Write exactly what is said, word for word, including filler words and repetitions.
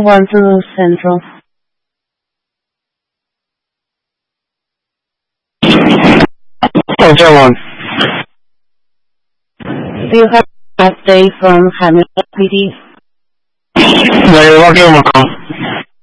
one to Central. Central one. Do you have an update from Hamilton P D? No, you're working on.